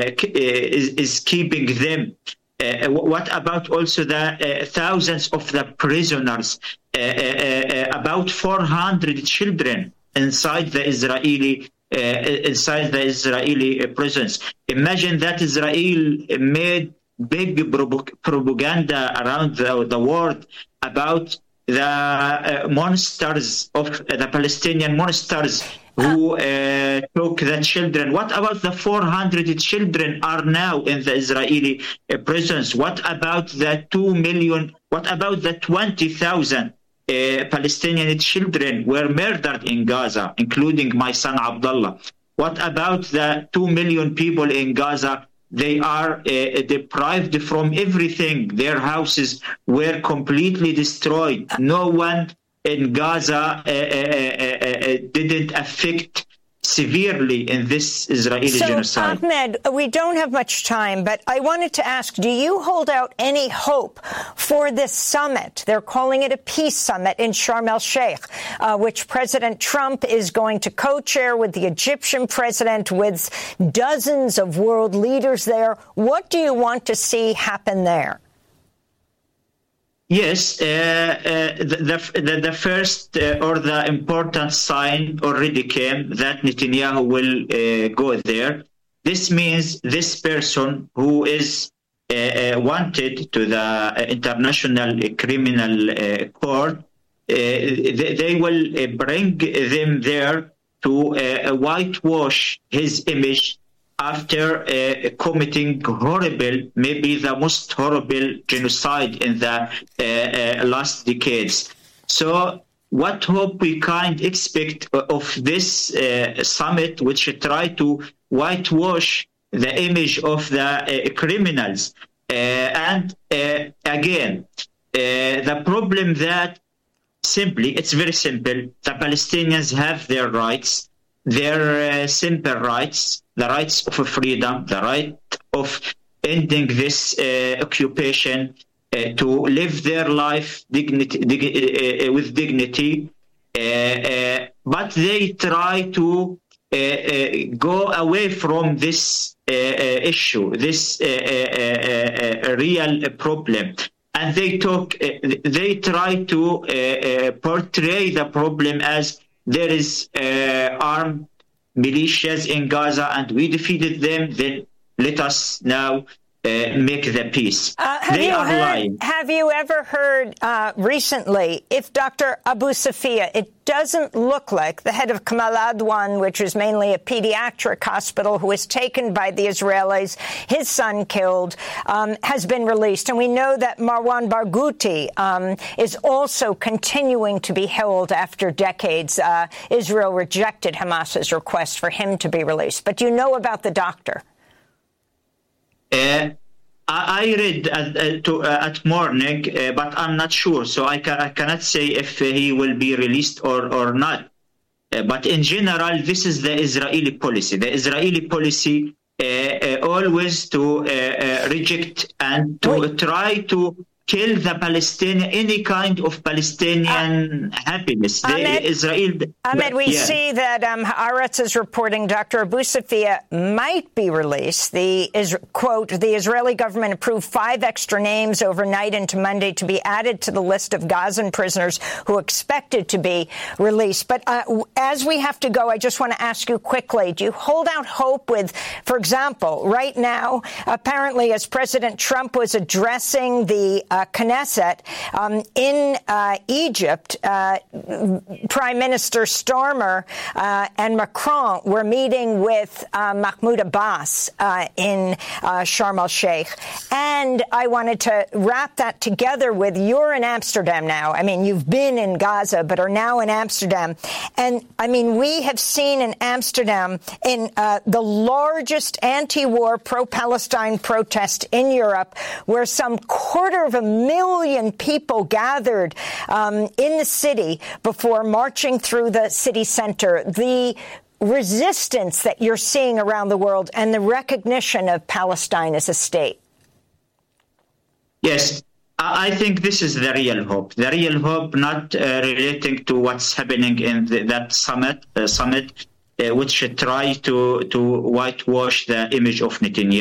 is keeping them? What about also the thousands of the prisoners? About 400 children inside the Israeli prisons. Imagine that Israel made big propaganda around the world about the monsters of the Palestinian monsters who took the children. What about the 400 children are now in the Israeli prisons? What about the 2 million? What about the 20,000 Palestinian children were murdered in Gaza, including my son Abdullah? What about the 2 million people in Gaza? They are deprived from everything. Their houses were completely destroyed. No one in Gaza didn't affect severely in this Israeli genocide. Ahmed, we don't have much time, but I wanted to ask, do you hold out any hope for this summit? They're calling it a peace summit in Sharm el-Sheikh, which President Trump is going to co-chair with the Egyptian president, with dozens of world leaders there. What do you want to see happen there? Yes, the first or the important sign already came that Netanyahu will go there. This means this person who is wanted to the International Criminal Court, they will bring them there to whitewash his image after committing maybe the most horrible genocide in the last decades. So what hope we can expect of this summit, which try to whitewash the image of the criminals? And again, the problem that it's very simple. The Palestinians have their rights, their simple rights, the rights of freedom, the right of ending this occupation, to live their life with dignity. But they try to go away from this issue, this real problem. And they try to portray the problem as there is armed militias in Gaza and we defeated them, then let us now make the peace. They are lying. Have you ever heard recently if Dr. Abu Safia, it doesn't look like the head of Kamal Adwan, which is mainly a pediatric hospital, who was taken by the Israelis, his son killed, has been released. And we know that Marwan Barghouti is also continuing to be held after decades. Israel rejected Hamas's request for him to be released. But do you know about the doctor? I read at morning, but I'm not sure. So I cannot say if he will be released or not. But in general, this is the Israeli policy. The Israeli policy always to reject and to try to kill the Palestinian, any kind of Palestinian happiness. Ahmed, we see that Haaretz is reporting Dr. Abu Safia might be released. Quote, the Israeli government approved 5 extra names overnight into Monday to be added to the list of Gazan prisoners who expected to be released. But as we have to go, I just want to ask you quickly, do you hold out hope with, for example, right now, apparently as President Trump was addressing the Knesset in Egypt, Prime Minister Starmer and Macron were meeting with Mahmoud Abbas in Sharm el-Sheikh. And I wanted to wrap that together with, you're in Amsterdam now. I mean, you've been in Gaza, but are now in Amsterdam. And I mean, we have seen in Amsterdam in the largest anti-war pro-Palestine protest in Europe, where some 250,000 people gathered in the city before marching through the city center. The resistance that you're seeing around the world and the recognition of Palestine as a state. Yes, I think this is the real hope. The real hope not relating to what's happening in that summit. which try to whitewash the image of Netanyahu.